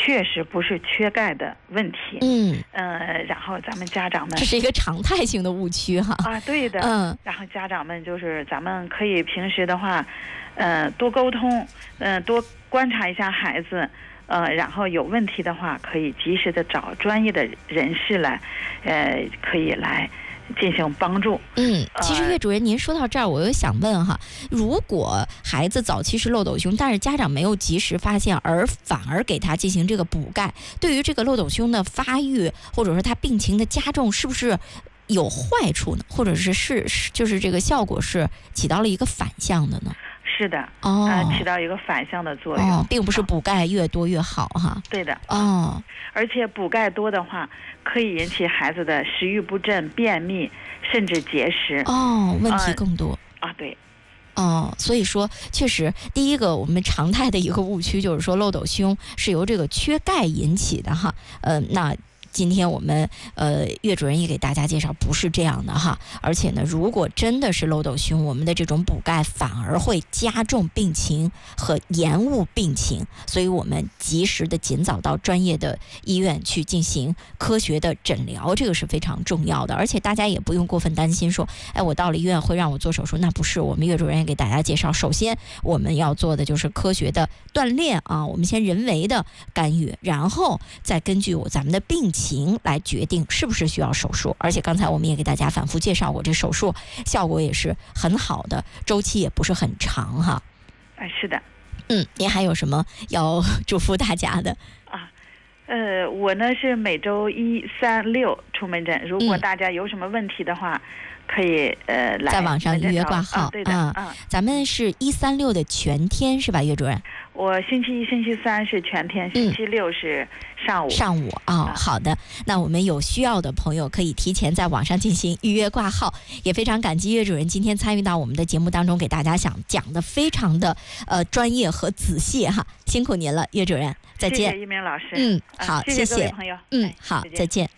确实不是缺钙的问题。然后咱们家长们， 这是一个常态性的误区哈。 啊，对的。然后家长们就是咱们可以平时的话，多沟通，多观察一下孩子。然后有问题的话，可以及时的找专业的人士来，可以来进行帮助。 其实岳主任，您说到这儿，我又想问哈，如果孩子早期是漏斗胸，但是家长没有及时发现，反而给他进行这个补钙，对于这个漏斗胸的发育，或者说他病情的加重，是不是有坏处呢？或者就是这个效果是起到了一个反向的呢？ 是的，起到一个反向的作用， 并不是补钙越多越好哈。 对的，而且补钙多的话，可以引起孩子的食欲不振、便秘，甚至结石。 问题更多对。 所以说，确实，第一个我们常态的一个误区就是说漏斗胸是由这个缺钙引起的哈。那今天我们岳主任也给大家介绍不是这样的哈，而且呢，如果真的是漏斗胸，我们的这种补钙反而会加重病情和延误病情，所以我们及时的尽早到专业的医院去进行科学的诊疗，这个是非常重要的。而且大家也不用过分担心说，我到了医院会让我做手术，那不是。我们岳主任也给大家介绍，首先我们要做的就是科学的锻炼啊，我们先人为的干预，然后再根据咱们的病情来决定是不是需要手术。而且刚才我们也给大家反复介绍过，这手术效果也是很好的，周期也不是很长哈。 是的。 您还有什么要嘱咐大家的？ 我呢是每周1、3、6出门诊，如果大家有什么问题的话，可以来在网上预约挂号。 对的。 咱们是1、3、6的全天是吧，岳主任？ 我星期1、星期3是全天，星期6是上午。 好的。那我们有需要的朋友可以提前在网上进行预约挂号。也非常感激岳主任今天参与到我们的节目当中，给大家讲的非常的专业和仔细哈，辛苦您了，岳主任，再见。 谢谢一鸣老师。 好， 谢谢各位朋友。 好，再见。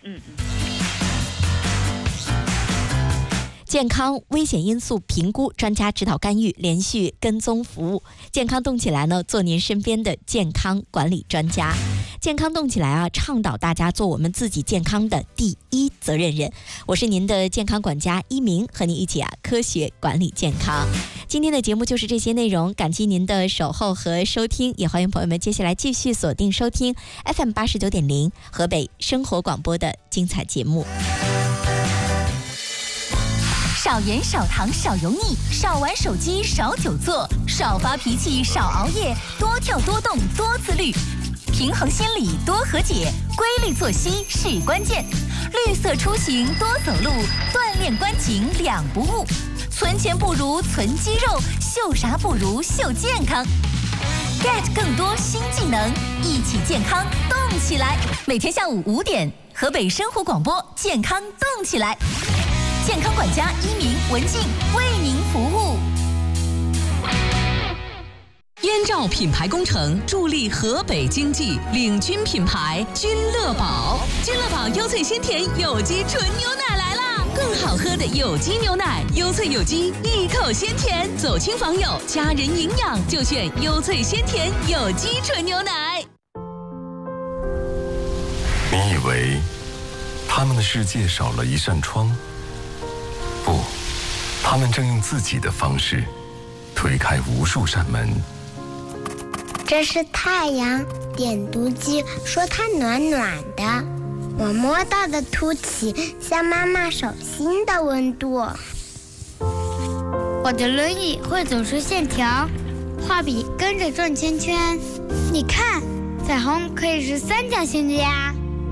健康危险因素评估专家指导干预，连续跟踪服务。健康动起来呢，做您身边的健康管理专家。健康动起来倡导大家做我们自己健康的第一责任人。我是您的健康管家一鸣，和你一起科学管理健康。今天的节目就是这些内容，感激您的守候和收听，也欢迎朋友们接下来继续锁定收听 FM 89.0河北生活广播的精彩节目。 少盐少糖少油腻，少玩手机少久坐，少发脾气少熬夜，多跳多动多自律，平衡心理多和解，规律作息是关键，绿色出行多走路，锻炼关颈两不误，存钱不如存肌肉，秀啥不如秀健康。get 更多新技能，一起健康动起来。每天下午5点，河北生活广播健康动起来，健康管家一鸣文静为您服务。 燕赵品牌工程助力河北经济，领军品牌君乐宝。君乐宝优萃鲜甜有机纯牛奶来啦！更好喝的有机牛奶，优萃有机，一口鲜甜，走亲访友，家人营养就选优萃鲜甜有机纯牛奶。 你以为他们的世界少了一扇窗？不，他们正用自己的方式推开无数扇门。 这是太阳，点读机说它暖暖的，我摸到的凸起像妈妈手心的温度。 我的轮椅会走出线条，画笔跟着转圈圈。你看，彩虹可以是三角形的呀。